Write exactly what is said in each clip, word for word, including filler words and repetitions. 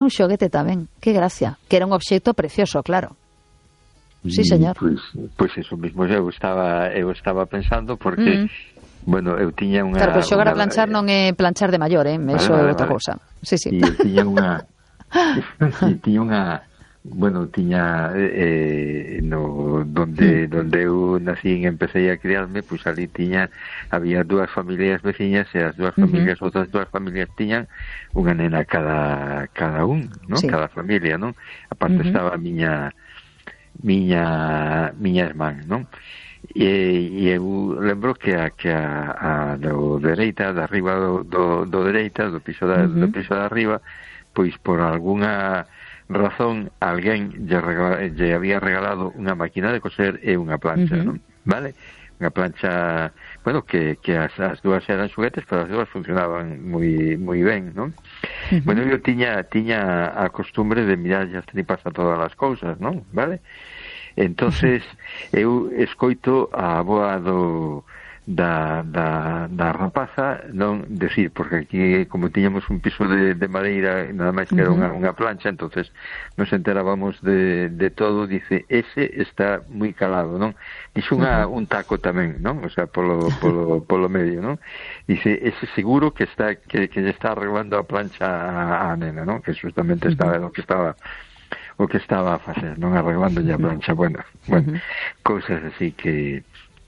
un xoguete tamén, que gracia, que era un obxecto precioso, claro. Sí, señor. Pois pues, pues eso mismo eu estaba eu estaba pensando porque mm. bueno, eu tiña unha Claro, pero xogar unha, a planchar non é planchar de maior, eh, eso vale, é outra vale. cousa. Sí, sí. E eu tiña unha e tiña unha bueno, tiña eh, no donde mm. donde eu nací e empecé a criarme, pois pues ali tiña había dúas familias veciñas e as dúas familias, uh-huh. outras dúas familias tiñan unha nena cada cada un, ¿no? Sí. Cada familia, ¿no? Aparte uh-huh. estaba a miña miña miña irmán, non? E, e eu lembro que a, que a, a do dereita, da arriba do, do, do dereita, do piso da, uh-huh. do piso da arriba, pois por algunha razón alguén lle, regala, lle había regalado unha máquina de coser e unha plancha, uh-huh. non? Vale? Unha plancha, bueno, que, que as, as dúas eran xoguetes, pero as dúas funcionaban moi moi ben, non? Uh-huh. Bueno, eu tiña tiña a costumbre de mirar as tripas a todas as cousas, non? Vale? Entonces, eu escoito a avoa do da, da, da rapaza non decir, porque aquí como tiñamos un piso de, de madeira nada máis que era unha, unha plancha, entonces nos enterábamos de, de todo. Dice, ese está moi calado, non? Dixo unha, un taco tamén, non? O sea, polo, polo, polo medio, non? Dice, ese seguro que está que, que lle está arreglando a plancha a, a nena, non? Que justamente estaba o que estaba o que estaba a facer, non? Arreglando a plancha. Bueno, bueno, cousas así que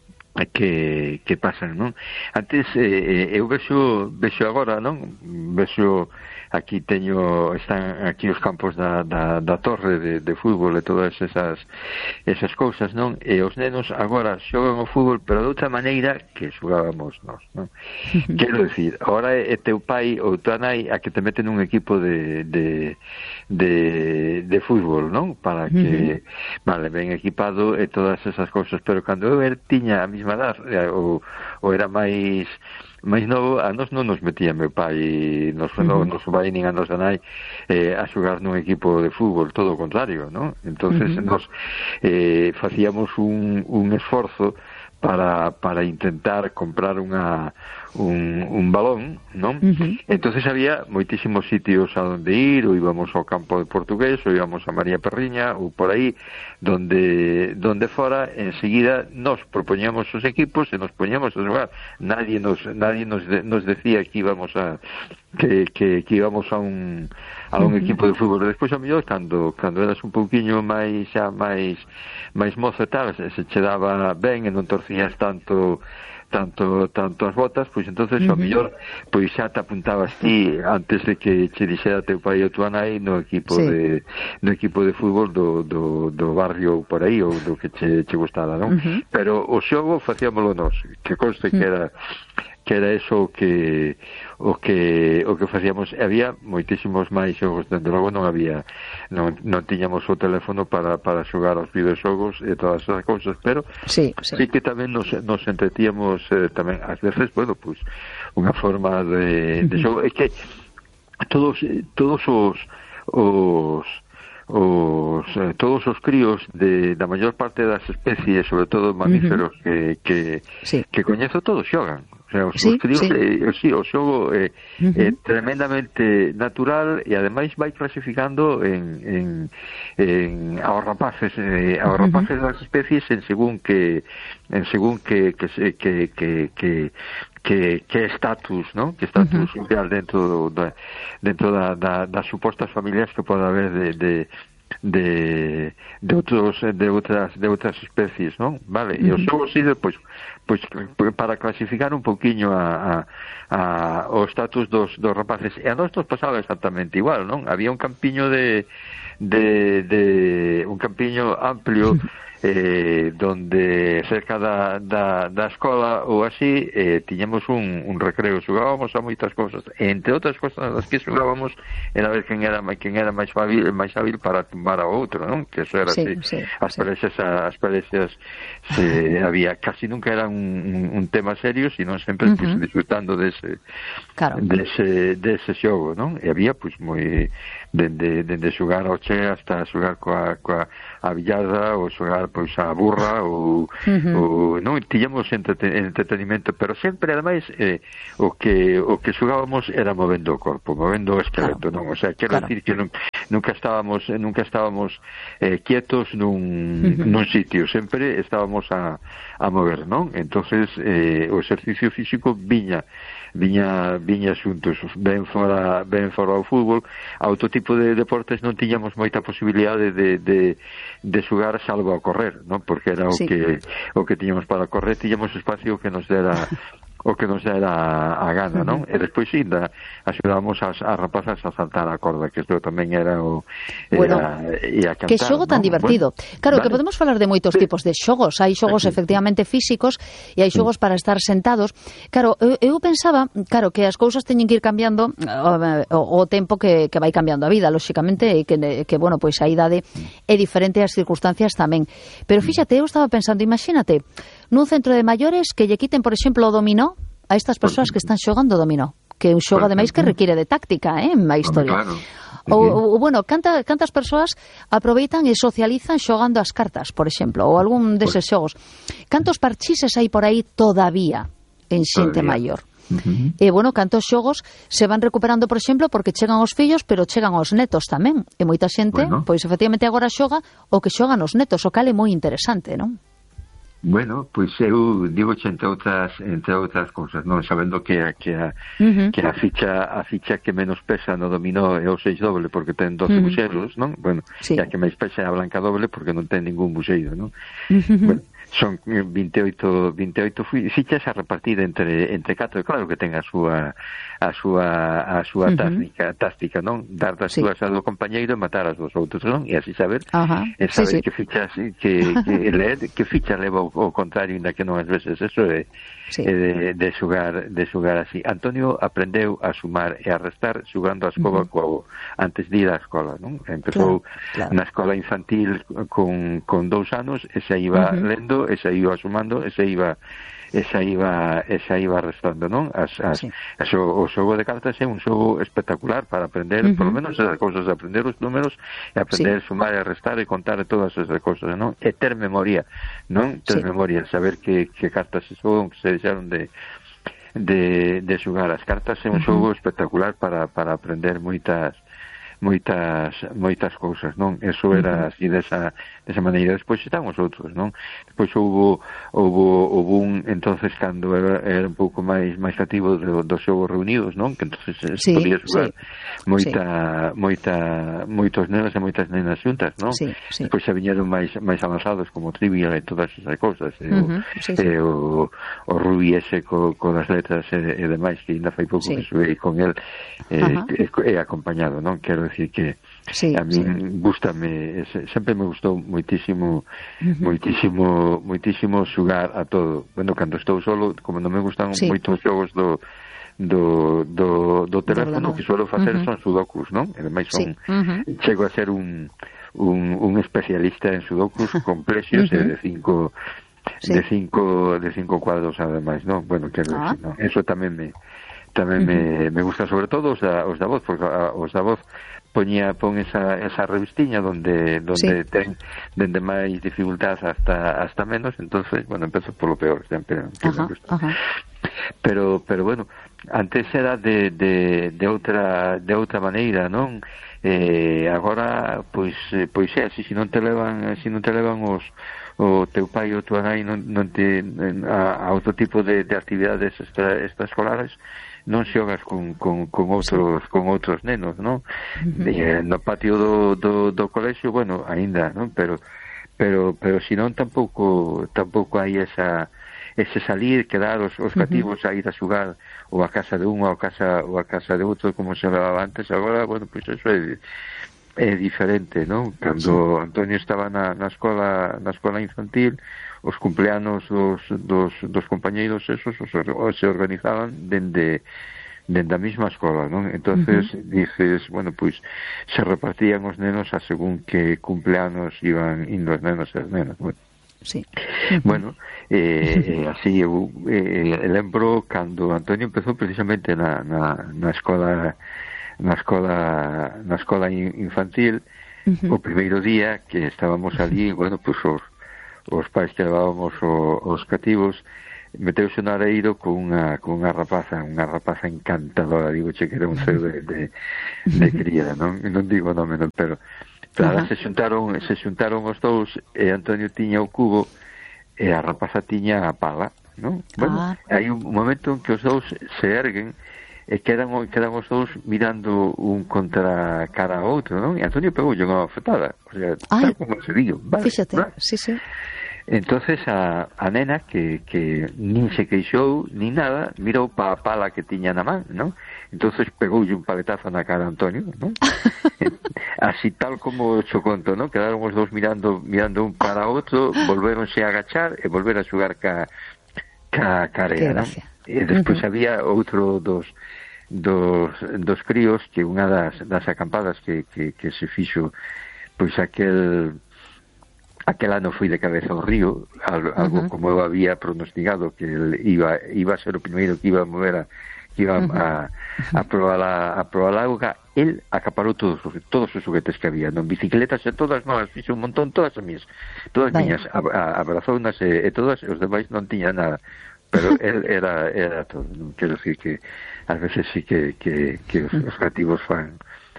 que que pasan, non? Antes eh, eu vexo vexo agora, non? Vexo aquí teño están aquí os campos da, da, da torre de, de fútbol e todas esas esas cousas, non? E os nenos agora xogan o fútbol, pero de outra maneira que xogábamos nós, non? Quero dicir, agora é teu pai ou tua nai a que te meten un equipo de de de, de fútbol, non? Para que vale, ben equipado e todas esas cousas, pero cando eu er, tiña a mesma edad ou, ou era máis máis novo, a nos non nos metía meu pai, nos, uh-huh. non nos vai nin a nosa nai eh, a xogar nun equipo de fútbol, todo o contrario, non? Entonces uh-huh. nos eh, facíamos un, un esforzo para, para intentar comprar unha un, un balón, non? Uh-huh. Entonces había moitísimos sitios a donde ir, ou íbamos ao campo de portugués, ou íbamos a María Perriña, ou por aí, donde donde fora, enseguida nos propoñamos os equipos e nos poñamos a xogar. Nadie nos nadie nos, de, nos decía que íbamos a que, que, que íbamos a un a un uh-huh. equipo de fútbol. Despois a mellor cando cando eras un pouquiño máis xa máis máis mozo e tal, se, se che daba ben e non torcías tanto tanto tanto as botas, pois entonces uh-huh. ao mellor pois xa te apuntabas ti antes de que che dixera teu pai ou tua nai no equipo sí. de no equipo de fútbol do, do, do barrio ou por aí, ou do que che, che gustara, non? Uh-huh. Pero o xogo facíamolo nós, que conste uh-huh. que era que era eso o que o que o que facíamos. Había moitísimos máis xogos, dende logo non había non, non tiñamos o teléfono para, para xogar aos videoxogos e todas esas cousas, pero sí, sí. sí que tamén nos, nos entretíamos eh, tamén, ás veces, bueno, pues unha forma de, de xogo, é que todos todos os os os eh, todos os críos de da maior parte das especies, sobre todo mamíferos uh-huh. que que, sí. que coñezo, todos xogan. O sea, os, sí, os críos, sí. Eh, sí, o xogo é eh, uh-huh. eh, tremendamente natural e ademais vai clasificando en, en, en aos rapaces eh, aos uh-huh. rapaces das especies en según que en según que que que que, que que que estatus, ¿no? Que estatus uh-huh. social dentro da dentro da, da das supostas familias que pode haber de, de de de outros de outras de outras especies, ¿no? Vale, uh-huh. e o xogo sirve pois pois para clasificar un pouquiño a, a, a o estatus dos dos rapaces. E a nós nos pasaba exactamente igual, non? Había un campiño de de de un campiño amplio eh, donde cerca da, da, da escola ou así eh, tiñamos un, un recreo, xogábamos a moitas cousas, e entre outras cousas das que xogábamos era ver quen era quen era máis hábil, máis hábil para tumbar a outro, non? Que eso era sí, así. Sí, as sí. pelexas as pelexas se había, casi nunca era un, un, un tema serio, sino sempre uh-huh. pues, disfrutando dese claro. dese dese xogo, non? E había pois pues, moi dende dende xogar ao che hasta xogar coa coa a billarda ou xogar pois a burra ou uh-huh. ou non tiñamos entreten- entretenimento, pero sempre ademais eh, o que o que xogábamos era movendo o corpo, movendo o esqueleto, claro. non? O sea, quero claro. decir que non nunca estábamos nunca estábamos eh, quietos nun, uh-huh. nun sitio, sempre estábamos a, a mover, non? Entonces eh, o exercicio físico viña viña viña xuntos, ben fora ben fora o fútbol. A outro tipo de deportes non tiñamos moita posibilidade de, de, de xogar salvo a correr, non? Porque era o sí. que o que tiñamos para correr, tiñamos espacio que nos dera o que nos dera a gana, non? E despois ainda axudábamos as, as rapazas a saltar a corda, que isto tamén era o era, bueno, e a cantar, que xogo tan ¿no? divertido. Bueno, claro, vale. Que podemos falar de moitos sí. tipos de xogos. Hai xogos sí. efectivamente físicos e hai xogos sí. para estar sentados. Claro, eu, eu pensaba, claro, que as cousas teñen que ir cambiando o, o tempo que, que vai cambiando a vida, lóxicamente, e que, que bueno, pois a idade é diferente, as circunstancias tamén. Pero fíxate, eu estaba pensando, imagínate, nun centro de maiores que lle quiten, por exemplo, o dominó a estas persoas que están xogando dominó, que é un xogo ademais que require de táctica, eh, en a historia. Claro. Ou, ou bueno, canta, cantas persoas aproveitan e socializan xogando as cartas, por exemplo, ou algún deses xogos. Cantos parchises hai por aí todavía en xente maior? Uh-huh. E, bueno, cantos xogos se van recuperando, por exemplo, porque chegan os fillos, pero chegan os netos tamén. E moita xente, bueno. pois, efectivamente, agora xoga o que xogan os netos, o cal é moi interesante, non? Bueno, pois eu digo entre outras entre outras cousas, non, sabendo que a, que a, uh-huh. que a ficha a ficha que menos pesa no dominó é o seis doble porque ten doce uh-huh. buxeiros, non? Bueno, sí. E a que máis pesa é a blanca doble porque non ten ningún buxeiro, non? Uh-huh. Bueno, son veintioito fichas a repartir entre entre catro, claro que ten a súa a súa a súa uh-huh. táctica, táctica, non? Dar das sí. súas ao compañeiro e matar as dos outros, non? E así saber, uh-huh. e saber sí, sí. que fichas que que leer, que ficha leva o contrario, ainda que non ás veces eso é, sí. é de, de xugar de xugar así. Antonio aprendeu a sumar e a restar xugando a escoba uh-huh. co antes de ir á escola, non? Empezou claro, claro. na escola infantil con, con dous anos e se iba uh-huh. lendo, e se iba sumando, e se iba esa iba esa iba restando, non? As, as, sí. as, o, o xogo de cartas é un xogo espectacular para aprender, uh-huh. por lo menos esas cousas, aprender os números e aprender sí. a sumar e a restar e contar e todas esas cousas, non? E ter memoria, non? Ter sí. memoria, saber que, que cartas se xogan, que se deixaron de de, de xogar. As cartas é un uh-huh. xogo espectacular para, para aprender moitas moitas moitas cousas, non? Eso era uh-huh. así desa desa maneira. Despois están os outros, non? Despois houbo houbo, houbo un entonces cando era, era un pouco máis máis cativo do, dos xogos reunidos, non? Que entonces sí, podía xogar sí. moita sí. moita moitos nenos e moitas nenas xuntas, non? Sí, sí. Despois xa viñeron máis máis avanzados como Trivial e todas esas cousas, e, uh-huh. o, sí, sí. e o, o Rubi ese co, co das letras e, e demais, que ainda fai pouco sí. que xuguei con el e, uh-huh. e, e acompañado, non? Quero decir que sí, a mí sí. gústame, sempre me gustou moitísimo uh-huh. moitísimo moitísimo xugar a todo. Bueno, cando estou solo, como non me gustan sí. moitos xogos do do, do, do teléfono, que suelo facer uh-huh. son sudokus, non? E ademais son, sí. uh-huh. chego a ser un, un, un especialista en sudokus complexos uh-huh. e de cinco sí. de cinco de cinco cuadros además, non? Bueno, quero ah. decir, non? Eso tamén me tamén uh-huh. me, me gusta, sobre todo os da, os da voz, porque a, os da voz poñía pon esa esa revistiña donde donde sí. ten dende máis dificultad hasta hasta menos, entonces, bueno, empezo polo peor sempre, ajá, ajá. pero pero bueno, antes era de de de outra de outra maneira, non? Eh, agora pois pois é, así, se non te levan, se non te levan os o teu pai ou tua nai non, non te a, a outro tipo de, de actividades extra, extraescolares, non xogas con, con, con outros con outros nenos, non? Uh-huh. E, no patio do, do, do colexio, bueno, aínda, non? Pero pero pero si non tampouco tampouco hai esa ese salir, quedar os, os cativos uh-huh. a ir a xugar ou a casa de un ou a casa ou a casa de outro como se levaba antes. Agora, bueno, pois pues eso é é diferente, non? Cando sí. Antonio estaba na, na escola na escola infantil, os cumpleanos dos, dos, dos compañeiros esos os, os se organizaban dende dende a mesma escola, non? Entonces uh-huh. dices, bueno, pois se repartían os nenos a según que cumpleanos iban indo os nenos e as nenas, bueno. Sí. Uh-huh. Bueno, eh, uh-huh. así eu eh, lembro cando Antonio empezou precisamente na, na, na escola na escola na escola infantil, uh-huh. o primeiro día que estábamos ali, bueno, pois os, os pais que levábamos o, os cativos, meteuse no areiro con unha, con unha rapaza, unha rapaza encantadora, digo che que era un ser de, de, de cría, non? Non digo nome, non, pero claro, se xuntaron, se xuntaron os dous e Antonio tiña o cubo e a rapaza tiña a pala, non? Bueno, ah. hai un momento en que os dous se erguen e quedan, quedan os dous mirando un contra cara a outro, non? E Antonio pegou unha bofetada, o sea, tal como se digo, vale, fíxate, vale. sí, sí. Entonces a, a nena que, que nin se queixou nin nada, mirou pa a pala que tiña na man, non? Entonces pegoulle un paletazo na cara a Antonio, non? Así tal como xo conto, non? Quedaron os dous mirando mirando un para outro, volveronse a agachar e volver a xogar ca, ca, ca area, non? E despois uh-huh. había outro dos dos, dos críos que unha das, das acampadas que, que, que se fixo pois aquel aquel ano foi de cabeza ao río, algo, uh-huh. como eu había pronosticado que iba, iba a ser o primeiro que iba a mover a, que iba uh-huh. a, a probar a, a probar a auga, el acaparou todos, todos os xoguetes que había, non, bicicletas e todas novas, fixo un montón, todas as mías, todas Vaya. miñas, abrazounas e, e todas, e os demais non tiña nada, pero el era, era todo, non quero decir que ás veces sí que, que, que os, os cativos fan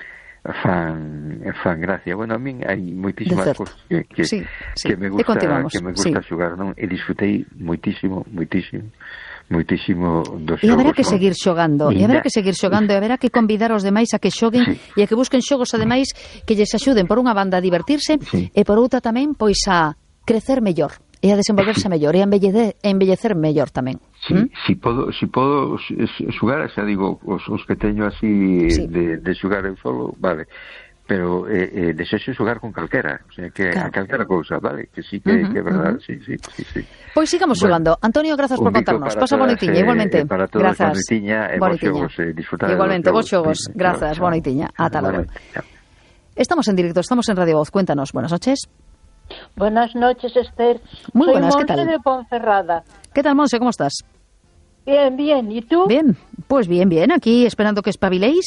fan fan gracia. Bueno, a min hai moitísimas cousas que, que, sí, sí. que me gusta que me gusta sí. xogar, non? E disfrutei moitísimo, moitísimo moitísimo dos xogos. E haberá que non? seguir xogando, e haberá que seguir xogando, e haberá que convidar os demais a que xoguen sí. e a que busquen xogos ademais que lles axuden por unha banda a divertirse sí. e por outra tamén pois a crecer mellor e a desenvolverse sí. mellor e a embellecer, embellecer mellor tamén. Si, ¿Mm? si podo, si podo xugar, xa digo, os, os que teño así sí. de, de xugar eu solo, vale, pero eh, eh, desexo xugar con calquera, o sea, que claro. a calquera cousa, vale, que sí que, uh-huh, que é verdade, uh-huh. sí, sí, sí, sí. Pois sigamos bueno, xogando. Antonio, grazas por contarnos. Pasa bonitiña, eh, igualmente. Para todos, grazas. Bonitiña, e vos xogos, eh, disfrutar. Igualmente, vos xogos, grazas, bonitiña. Ata logo. Estamos en directo, estamos en Radio Voz, cuéntanos, buenas noches. Buenas noches, Esther. Muy Soy buenas, Monse ¿qué tal? de Ponferrada. ¿Qué tal, Monse? ¿Cómo estás? Bien, bien. ¿Y tú? Bien, pues bien, bien. Aquí esperando que espabiléis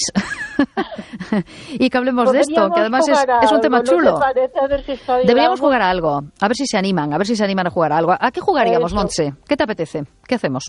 y que hablemos de esto, que además es, es un tema chulo. ¿No te parece? A ver si Deberíamos jugar a algo, a ver si se animan, a ver si se animan a jugar a algo. ¿A qué jugaríamos, Eso. Monse? ¿Qué te apetece? ¿Qué hacemos?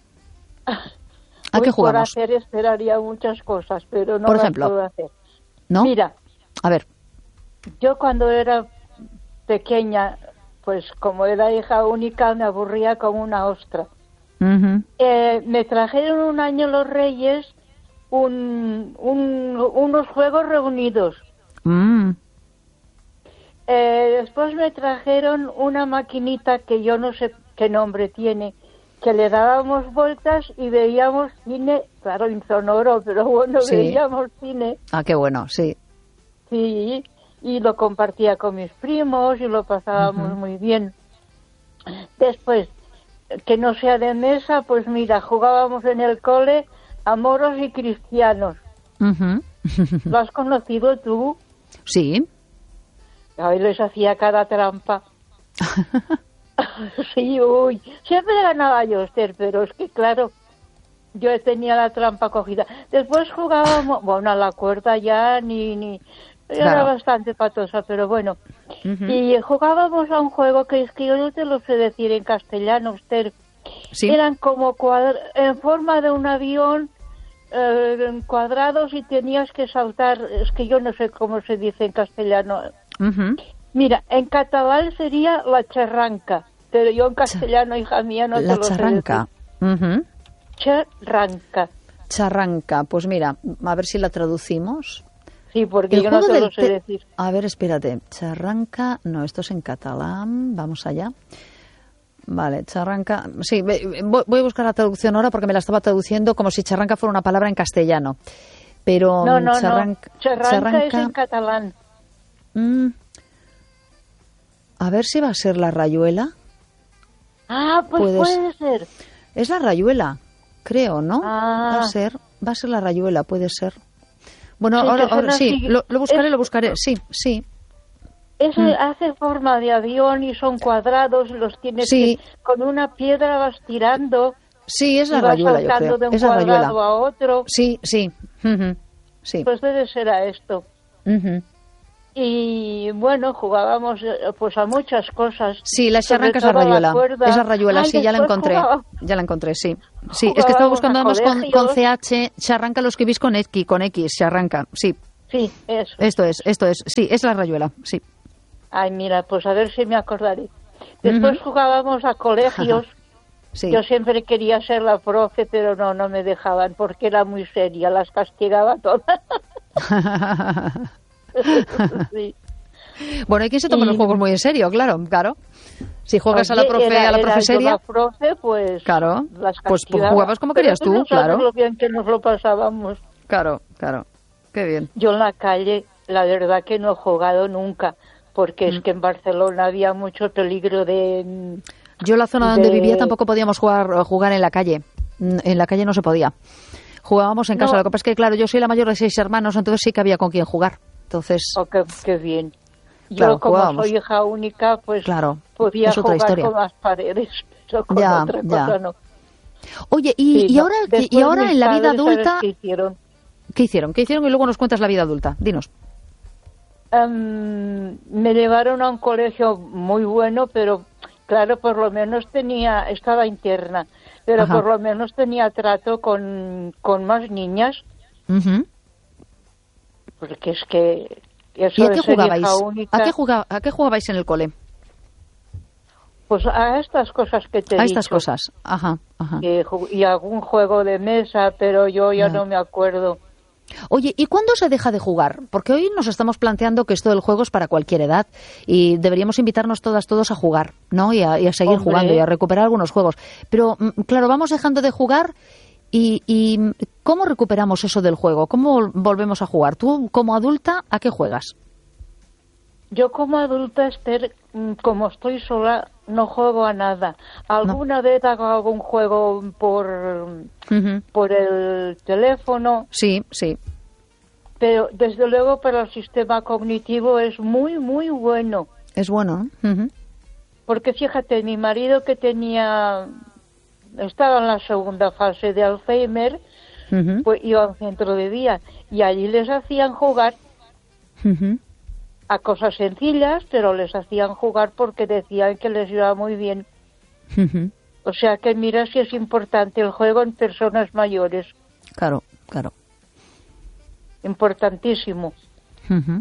¿A qué jugamos? Por hacer esperaría muchas cosas, pero no Por las ejemplo, puedo hacer. ¿No? Mira, a ver. Yo cuando era pequeña, pues como era hija única, me aburría como una ostra. Uh-huh. Eh, me trajeron un año los Reyes un, un, unos juegos reunidos. Mm. Eh, después me trajeron una maquinita que yo no sé qué nombre tiene, que le dábamos vueltas y veíamos cine, claro, insonoro, pero bueno, sí. veíamos cine. Ah, qué bueno, sí. Sí, y lo compartía con mis primos y lo pasábamos uh-huh. muy bien. Después, que no sea de mesa, pues mira, jugábamos en el cole a moros y cristianos. Uh-huh. ¿Lo has conocido tú? Sí. Ahí les hacía cada trampa. Sí, uy, siempre ganaba yo, Esther, pero es que claro, yo tenía la trampa cogida. Después jugábamos, bueno, a la cuerda ya ni... ni Yo claro. era bastante patosa, pero bueno. Uh-huh. Y jugábamos a un juego que es que yo no te lo sé decir en castellano, Esther. ¿Sí? Eran como cuadra- en forma de un avión, eh, cuadrados, y tenías que saltar. Es que yo no sé cómo se dice en castellano. Uh-huh. Mira, en catalán sería la charranca, pero yo en castellano, hija mía, no la te lo charranca. sé decir. Uh-huh. Charranca. Charranca, pues mira, a ver si la traducimos. Sí, porque yo no te lo sé te... decir. A ver, espérate. Charranca, no, esto es en catalán. Vamos allá. Vale, charranca. Sí, voy a buscar la traducción ahora porque me la estaba traduciendo como si charranca fuera una palabra en castellano. Pero no, no, charranca, no. Charranca, charranca es en catalán. Mmm, a ver si va a ser la rayuela. Ah, pues Puedes... puede ser. Es la rayuela, creo, ¿no? Ah. Va a ser, va a ser la rayuela, puede ser. Bueno, sí, ahora, ahora sí, lo, lo buscaré, es, lo buscaré, sí, sí. Ese mm. hace forma de avión y son cuadrados, los tienes sí. que, con una piedra vas tirando. Sí, es la rayuela, yo creo. De un es la cuadrado rayuela. A otro. Sí, sí. Uh-huh. Sí. Pues debe ser a esto. Uh-huh. Y bueno, jugábamos pues a muchas cosas. Sí, la charranca es la rayuela. La es la rayuela, Ay, sí, ya la encontré. Jugaba... Ya la encontré, sí. Sí, es que estaba buscando además con, con C H, charranca lo escribís con X, con X, charranca, sí. Sí, eso. Esto es, esto es, sí, es la rayuela, sí. Ay, mira, pues a ver si me acordaré. Después uh-huh. jugábamos a colegios. Sí. Yo siempre quería ser la profe, pero no, no me dejaban porque era muy seria, las castigaba todas. Sí. Bueno, hay quien se toma y... los juegos muy en serio, claro, claro. Si juegas Oye, a la profe, era, a la profe seria, la profe, pues, claro, las pues, pues jugabas como querías tú, no claro. Lo bien que nos lo pasábamos. Claro, claro, qué bien. Yo en la calle, la verdad que no he jugado nunca, porque mm. es que en Barcelona había mucho peligro de. Yo en la zona de... donde vivía tampoco podíamos jugar jugar en la calle, en la calle no se podía. Jugábamos en casa, no. Lo que pasa es que, claro, yo soy la mayor de seis hermanos, entonces sí que había con quién jugar. Entonces, oh, qué, qué bien. Yo, claro, como jugábamos. soy hija única, pues claro, podía es otra jugar historia. con las paredes, pero con ya, otra ya. cosa no. Oye, y, sí, y no. ahora, Después y ahora en la vida padres, adulta... ¿qué hicieron? ¿Qué hicieron? ¿Qué hicieron? Y luego nos cuentas la vida adulta. Dinos. Um, me llevaron a un colegio muy bueno, pero claro, por lo menos tenía, estaba interna, pero Ajá. por lo menos tenía trato con, con más niñas. Uh-huh. Porque es que eso ¿Y a qué de ser jugabais? hija única, ¿A qué, jugaba, ¿A qué jugabais en el cole? Pues a estas cosas que te he A dicho. estas cosas, ajá, ajá. Y, y algún juego de mesa, pero yo ya, ya no me acuerdo. Oye, ¿y cuándo se deja de jugar? Porque hoy nos estamos planteando que esto del juego es para cualquier edad y deberíamos invitarnos todas, todos a jugar, ¿no? Y a, y a seguir Hombre. jugando y a recuperar algunos juegos. Pero, claro, vamos dejando de jugar y, y ¿cómo recuperamos eso del juego? ¿Cómo volvemos a jugar? ¿Tú, como adulta, a qué juegas? Yo como adulta, Esther, como estoy sola, no juego a nada. Alguna no. vez hago algún juego por, uh-huh. por el teléfono. Sí, sí. Pero desde luego para el sistema cognitivo es muy, muy bueno. Es bueno. Uh-huh. Porque fíjate, mi marido que tenía, estaba en la segunda fase de Alzheimer, uh-huh. pues iba a un centro de día y allí les hacían jugar. Uh-huh. A cosas sencillas, pero les hacían jugar porque decían que les iba muy bien. Uh-huh. O sea que mira si es importante el juego en personas mayores. Claro, claro. Importantísimo. Uh-huh.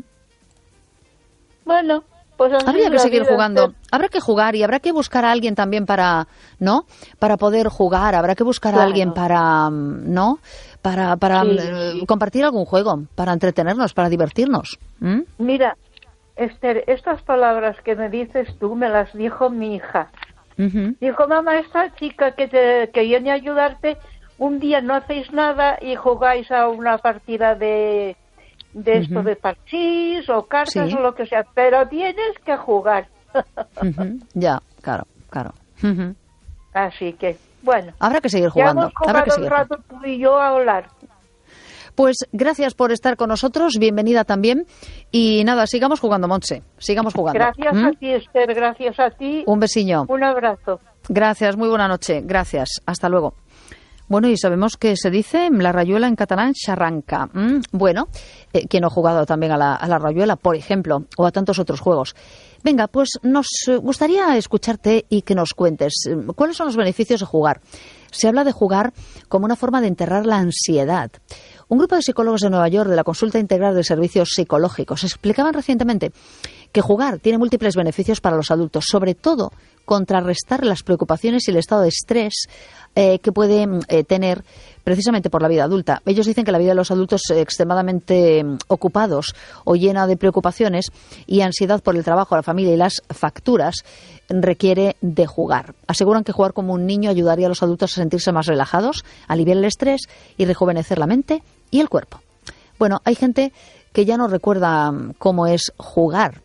Bueno, pues así habría que seguir jugando. Hacer... Habrá que jugar y habrá que buscar a alguien también para, ¿no? Para poder jugar. Habrá que buscar claro. a alguien para, ¿no? Para, para sí, eh, sí. compartir algún juego, para entretenernos, para divertirnos. ¿Mm? Mira, Esther, estas palabras que me dices tú me las dijo mi hija. Uh-huh. Dijo, mamá, esta chica que, te, que viene a ayudarte, un día no hacéis nada y jugáis a una partida de, de esto uh-huh. de parchís o cartas sí. o lo que sea, pero tienes que jugar. Uh-huh. Ya, claro, claro. Uh-huh. Así que, bueno. Habrá que seguir jugando. Ya hemos jugado Habrá que seguir. un rato tú y yo a hablar. Pues gracias por estar con nosotros, bienvenida también. Y nada, sigamos jugando, Montse, sigamos jugando. Gracias ¿Mm? a ti, Esther, gracias a ti. Un besiño. Un abrazo. Gracias, muy buena noche, gracias, hasta luego. Bueno, y sabemos que se dice la rayuela en catalán, charranca. ¿Mm? Bueno, eh, quien no ha jugado también a la, a la rayuela, por ejemplo, o a tantos otros juegos. Venga, pues nos gustaría escucharte y que nos cuentes cuáles son los beneficios de jugar. Se habla de jugar como una forma de enterrar la ansiedad. Un grupo de psicólogos de Nueva York de la Consulta Integral de Servicios Psicológicos explicaban recientemente que jugar tiene múltiples beneficios para los adultos, sobre todo contrarrestar las preocupaciones y el estado de estrés eh, que puede eh, tener precisamente por la vida adulta. Ellos dicen que la vida de los adultos extremadamente eh, ocupados o llena de preocupaciones y ansiedad por el trabajo, la familia y las facturas requiere de jugar. Aseguran que jugar como un niño ayudaría a los adultos a sentirse más relajados, aliviar el estrés y rejuvenecer la mente y el cuerpo. Bueno, hay gente que ya no recuerda cómo es jugar.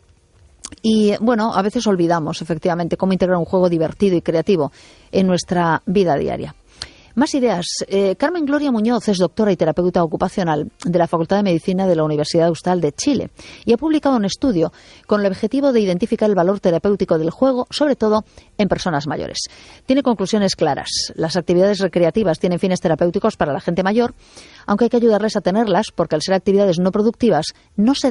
Y, bueno, a veces olvidamos, efectivamente, cómo integrar un juego divertido y creativo en nuestra vida diaria. Más ideas. Eh, Carmen Gloria Muñoz es doctora y terapeuta ocupacional de la Facultad de Medicina de la Universidad Austral de Chile y ha publicado un estudio con el objetivo de identificar el valor terapéutico del juego, sobre todo en personas mayores. Tiene conclusiones claras. Las actividades recreativas tienen fines terapéuticos para la gente mayor, aunque hay que ayudarles a tenerlas porque al ser actividades no productivas no se dan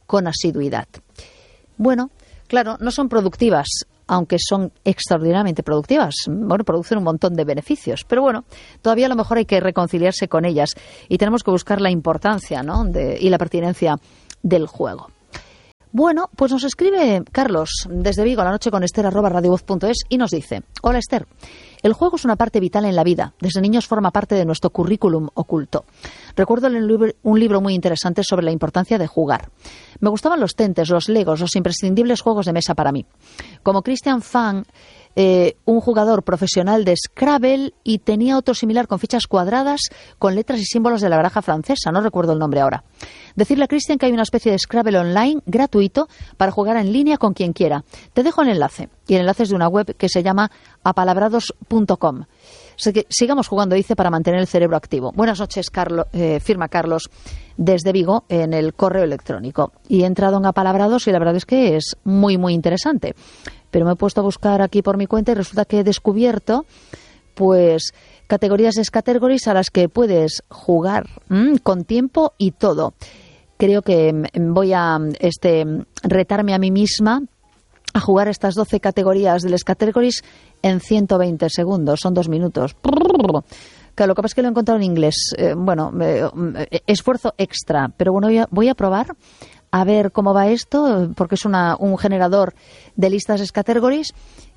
con asiduidad. Bueno, claro, no son productivas, aunque son extraordinariamente productivas. Bueno, producen un montón de beneficios. Pero bueno, todavía a lo mejor hay que reconciliarse con ellas y tenemos que buscar la importancia, ¿no?, de, y la pertinencia del juego. Bueno, pues nos escribe Carlos desde Vigo, la noche con Esther, arroba radiovoz punto es, y nos dice: hola Esther, el juego es una parte vital en la vida. Desde niños forma parte de nuestro currículum oculto. Recuerdo un libro muy interesante sobre la importancia de jugar. Me gustaban los tentes, los legos, los imprescindibles juegos de mesa para mí. Como Christian Fang, eh, un jugador profesional de Scrabble, y tenía otro similar con fichas cuadradas, con letras y símbolos de la baraja francesa, no recuerdo el nombre ahora. Decirle a Christian que hay una especie de Scrabble online gratuito para jugar en línea con quien quiera. Te dejo el enlace, y el enlace es de una web que se llama apalabrados punto com. Sigamos jugando, dice, para mantener el cerebro activo. Buenas noches, Carlos, eh, firma Carlos desde Vigo en el correo electrónico. Y he entrado en Apalabrados y la verdad es que es muy, muy interesante. Pero me he puesto a buscar aquí por mi cuenta y resulta que he descubierto, pues, categorías de categories a las que puedes jugar mmm, con tiempo y todo. Creo que voy a este, retarme a mí misma a jugar estas doce categorías de las categories en ciento veinte segundos. Son dos minutos. Claro, lo que pasa es que lo he encontrado en inglés. Eh, bueno, eh, esfuerzo extra. Pero bueno, voy a, voy a probar a ver cómo va esto, porque es una, un generador de listas de categories.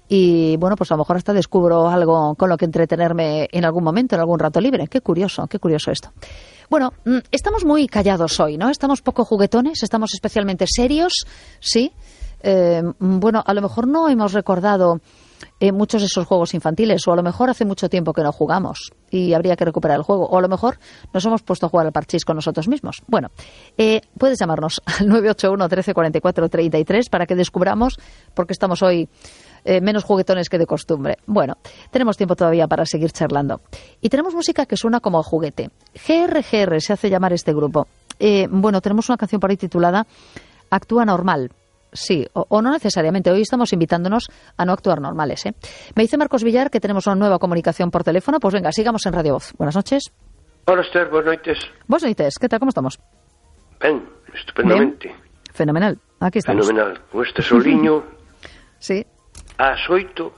Y bueno, pues a lo mejor hasta descubro algo con lo que entretenerme en algún momento, en algún rato libre. Qué curioso, qué curioso esto. Bueno, estamos muy callados hoy, ¿no? Estamos poco juguetones, estamos especialmente serios, ¿sí? Eh, bueno, a lo mejor no hemos recordado eh, muchos de esos juegos infantiles, o a lo mejor hace mucho tiempo que no jugamos y habría que recuperar el juego, o a lo mejor nos hemos puesto a jugar al parchís con nosotros mismos. Bueno, eh, puedes llamarnos al nueve ocho uno, trece, cuarenta y cuatro, treinta y tres para que descubramos por qué estamos hoy eh, menos juguetones que de costumbre. Bueno, tenemos tiempo todavía para seguir charlando. Y tenemos música que suena como juguete. G R G R se hace llamar este grupo. Eh, bueno, tenemos una canción por ahí titulada Actúa Normal. Sí, o, o no necesariamente. Hoy estamos invitándonos a no actuar normales, ¿eh? Me dice Marcos Villar que tenemos una nueva comunicación por teléfono. Pues venga, sigamos en Radio Voz. Buenas noches. Hola, Esther, buenas noches. Buenas noches, ¿qué tal? ¿Cómo estamos? Ben, estupendamente. Bien. Fenomenal, aquí estamos. Fenomenal. Con este soliño, sí. ás oito,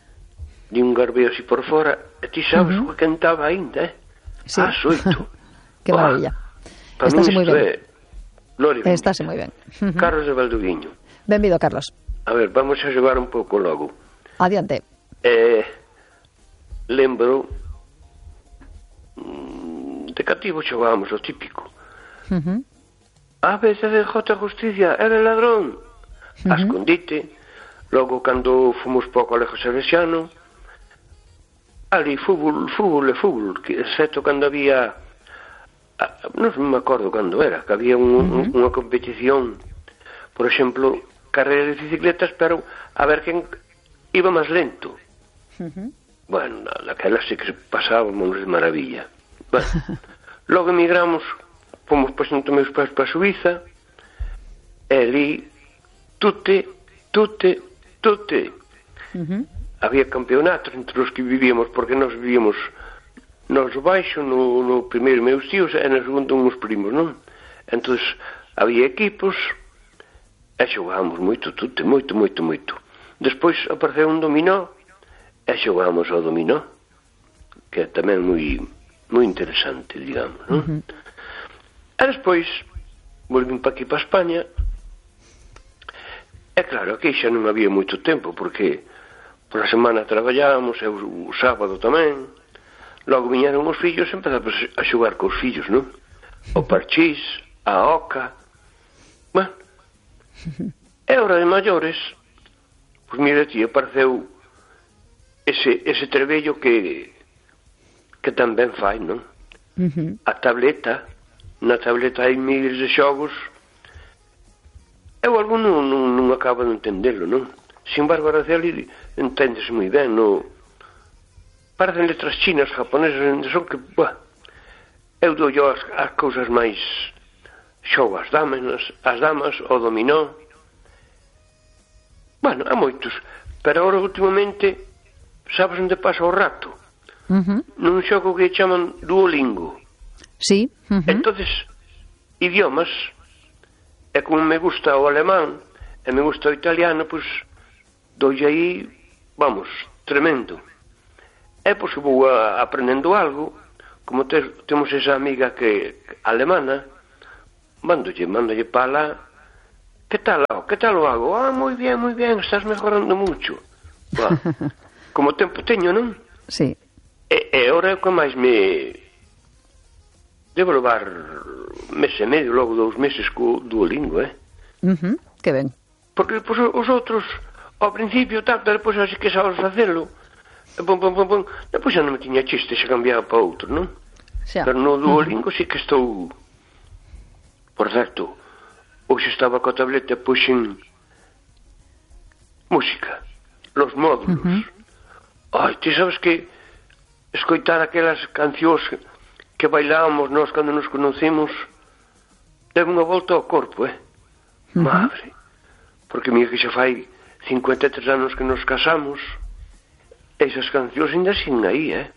de un garbeo así por fora, e ti sabes uh-huh. o que cantaba ainda, eh? Sí. Ás oito. Qué oh, maravilla. Estás muy bien. É... Estás muy bien. Uh-huh. Carlos de Valdoviño. Benvido, Carlos. A ver, vamos a xogar un pouco logo. Adiante. Eh, lembro mm, de cativo xogábamos o típico. Uh-huh. A veces de J Justicia era ladrón. Uh-huh. A escondite. Logo, cando fomos para o Colegio Salesiano, ali fútbol, fútbol e fútbol, que, excepto cando había, non me acordo cando era, que había un, uh-huh. un, unha competición, por exemplo, carreras de bicicletas, pero a ver quen iba máis lento. Uh-huh. Bueno, naquela sí que pasábamos de maravilla. Bueno, logo emigramos, fomos presento meus pais para Suiza, e ali, tute, tute, tute. Uh-huh. Había campeonatos entre os que vivíamos, porque nós vivíamos nos baixo, no, no primeiro meus tíos, e no segundo uns primos, non? Entón, había equipos, e xogábamos moito, tute, moito, moito, moito. Despois apareceu un dominó, e xogábamos ao dominó, que é tamén moi, moi interesante, digamos, non? Uh-huh. E despois, volvín para aquí, para España. É claro, aquí xa non había moito tempo, porque por a semana traballábamos, e o, o sábado tamén. Logo viñeron os fillos e empezamos a xogar cos fillos, non? O parchís, a oca. Bueno, e hora de maiores, pois mira ti, apareceu ese, ese trebello que que tamén fai, non? Uh-huh. A tableta, na tableta hai miles de xogos. Eu algún non, non, non acabo de entendelo, non? Sin embargo, a ali enténdese moi ben, no... parecen letras chinas, japonesas, son que, buah, eu dou yo as, as cousas máis xogo as damas, as damas, o dominó. Bueno, há moitos, pero agora últimamente, sabes onde pasa o rato? Uh-huh. Nun xogo que chaman Duolingo. Sí. Uh-huh. Entonces, idiomas, E como me gusta o alemán e me gusta o italiano, pois doi aí, vamos, tremendo. E pois vou a, aprendendo algo, como te, temos esa amiga que alemana, mándolle, mándolle para lá. Que tal, que tal o hago? Ah, moi bien, moi bien, estás mejorando mucho. Bah, como tempo teño, non? Sí. E, e ora é o que máis me... Devo levar mes e medio, logo dous meses co Duolingo, eh? Uh-huh, que ben. Porque depois os outros, ao principio, tal, depois así que sabes facelo, pum, pum, pum, pum, depois xa non me tiña chiste se cambiaba para outro, non? Xa. Pero no Duolingo sí que estou... Por certo, hoxe estaba coa tableta, pois en música, los módulos. Uh-huh. Ai, ti sabes que escoitar aquelas cancións que bailábamos nós cando nos conocemos deu unha volta ao corpo, eh? Uh-huh. Madre, porque mira que xa fai cincuenta e tres anos que nos casamos, esas cancións ainda sin aí, eh?